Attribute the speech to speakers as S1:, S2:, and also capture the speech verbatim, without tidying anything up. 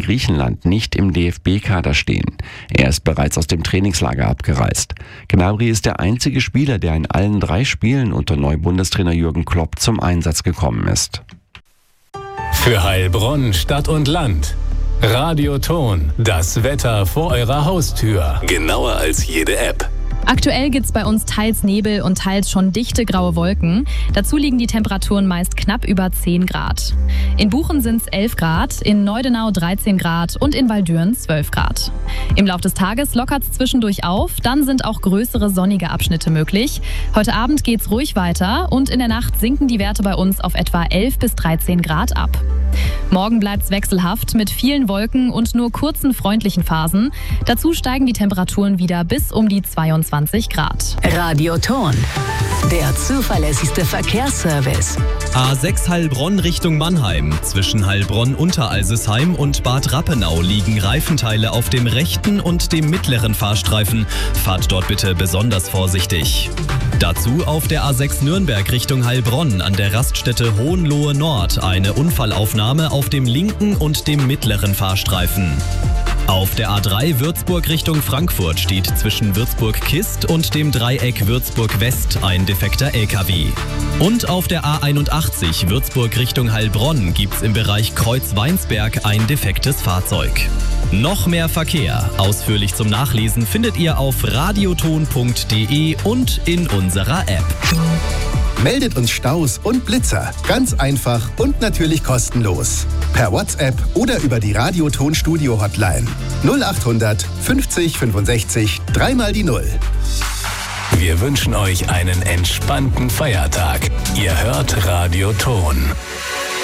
S1: in Griechenland nicht im D F B-Kader stehen. Er ist bereits aus dem Trainingslager abgereist. Gnabry ist der einzige Spieler, der in allen drei Spielen unter Neubundestrainer Jürgen Klopp zum Einsatz gekommen ist.
S2: Für Heilbronn, Stadt und Land. Radioton, das Wetter vor eurer Haustür. Genauer als jede App.
S3: Aktuell gibt's bei uns teils Nebel und teils schon dichte graue Wolken. Dazu liegen die Temperaturen meist knapp über zehn Grad. In Buchen sind's elf Grad, in Neudenau dreizehn Grad und in Waldürn zwölf Grad. Im Laufe des Tages lockert's zwischendurch auf, dann sind auch größere sonnige Abschnitte möglich. Heute Abend geht's ruhig weiter und in der Nacht sinken die Werte bei uns auf etwa elf bis dreizehn Grad ab. Morgen bleibt's wechselhaft mit vielen Wolken und nur kurzen freundlichen Phasen. Dazu steigen die Temperaturen wieder bis um die zweiundzwanzig Grad.
S4: Radioton, der zuverlässigste Verkehrsservice.
S5: A sechs Heilbronn Richtung Mannheim. Zwischen Heilbronn-Unteralsesheim und Bad Rappenau liegen Reifenteile auf dem rechten und dem mittleren Fahrstreifen. Fahrt dort bitte besonders vorsichtig. Dazu auf der A sechs Nürnberg Richtung Heilbronn an der Raststätte Hohenlohe Nord eine Unfallaufnahme auf dem linken und dem mittleren Fahrstreifen. Auf der A drei Würzburg Richtung Frankfurt steht zwischen Würzburg-Kist und dem Dreieck Würzburg-West ein defekter L K W. Und auf der A einundachtzig Würzburg Richtung Heilbronn gibt's im Bereich Kreuz-Weinsberg ein defektes Fahrzeug. Noch mehr Verkehr, ausführlich zum Nachlesen, findet ihr auf radioton punkt de und in unserer App.
S6: Meldet uns Staus und Blitzer. Ganz einfach und natürlich kostenlos. Per WhatsApp oder über die Radioton Studio Hotline. null acht hundert fünfzig fünfundsechzig dreimal die Null.
S2: Wir wünschen euch einen entspannten Feiertag. Ihr hört Radioton.